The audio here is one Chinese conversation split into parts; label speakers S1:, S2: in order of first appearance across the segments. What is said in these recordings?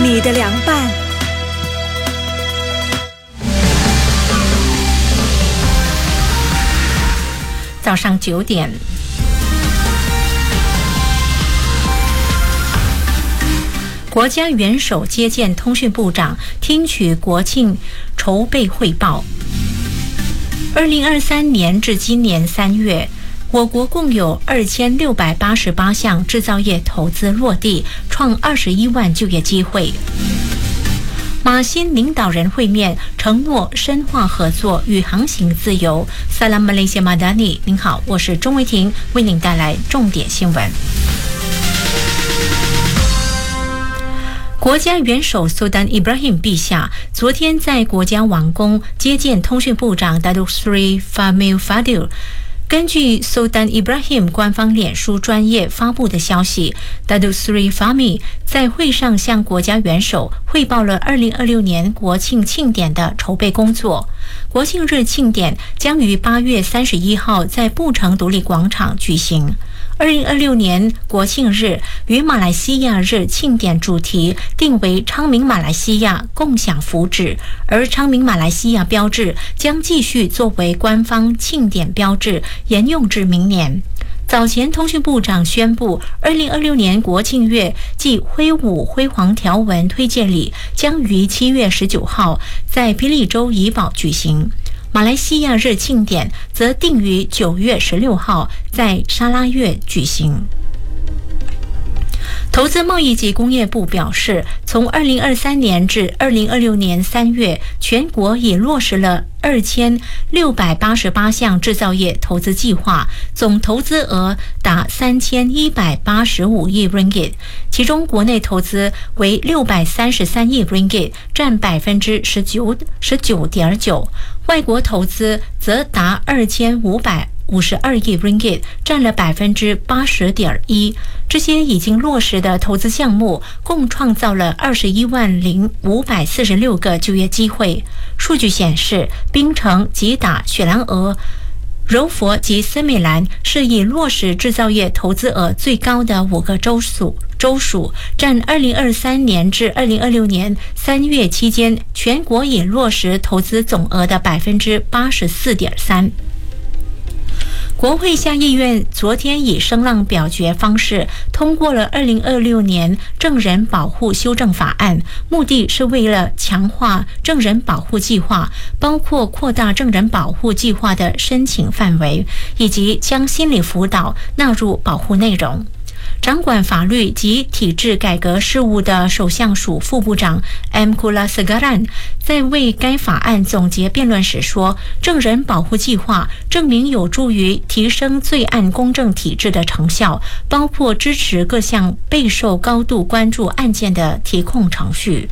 S1: 你的凉拌。
S2: 早上9点，国家元首接见通讯部长，听取国庆筹备汇报。2023年至今年3月，我国共有2688项制造业投资落地，创21万就业机会。马新领导人会面，承诺深化合作与航行自由。Salam Malaysia Madani， 您好，我是钟维婷，为您带来重点新闻。国家元首苏丹伊布拉欣陛下昨天在国家王宫接见通讯部长 Datuk Seri Fahmi Fadil。根据苏丹伊布拉欣官方脸书专页发布的消息， Datuk Seri Fahmi 在会上向国家元首汇报了2026年国庆庆典的筹备工作。国庆日庆典将于8月31号在布城独立广场举行。2026年国庆日与马来西亚日庆典主题定为昌明马来西亚共享福祉，而昌明马来西亚标志将继续作为官方庆典标志，沿用至明年。早前通讯部长宣布，2026年国庆月暨挥舞辉煌条纹推荐礼将于7月19号在霹雳州怡保举行。马来西亚日庆典则定于9月16号在沙拉越举行。投资贸易及工业部表示，从2023年至2026年3月，全国已落实了2688项制造业投资计划，总投资额达3185亿 ringgit， 其中国内投资为633亿 ringgit， 占 19.9%， 外国投资则达2552亿 ringgit， 占了 80.1%。这些已经落实的投资项目共创造了21万546个就业机会。数据显示，槟城、吉打、雪兰莪、柔佛及森美兰是已落实制造业投资额最高的5个州属，占2023年至2026年3月期间全国已落实投资总额的 84.3%。国会下议院昨天以声浪表决方式通过了2026年证人保护修正法案，目的是为了强化证人保护计划，包括扩大证人保护计划的申请范围，以及将心理辅导纳入保护内容。掌管法律及体制改革事务的首相署副部长 M. Kulasegaran 在为该法案总结辩论时说，证人保护计划证明有助于提升罪案公正体制的成效，包括支持各项备受高度关注案件的提控程序。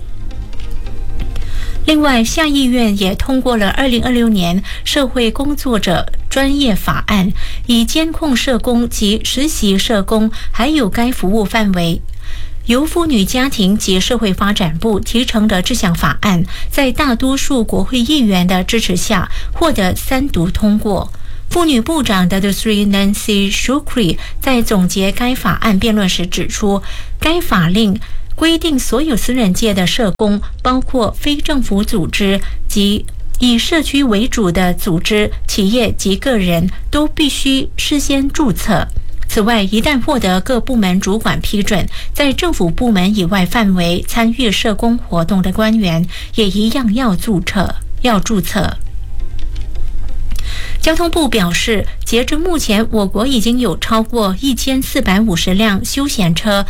S2: 另外，下议院也通过了2026年社会工作者专业法案，以监控社工及实习社工还有该服务范围。由妇女家庭及社会发展部提成的这项法案，在大多数国会议员的支持下获得3读通过。妇女部长 Datuk Seri Nancy Shukri 在总结该法案辩论时指出，该法令规定所有私人界的社工，包括非政府组织及以社区为主的组织、企业及个人，都必须事先注册。此外，一旦获得各部门主管批准，在政府部门以外范围参与社工活动的官员，也一样要注册。交通部表示，截至目前，我国已经有超过1450辆休闲车